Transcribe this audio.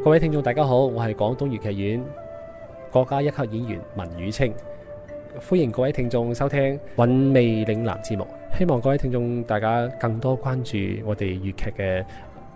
各位聽眾大家好，我係廣東粵劇院國家一級演員文宇清，歡迎各位聽眾收聽韻味嶺南節目。希望各位聽眾大家更多關注我哋粵劇嘅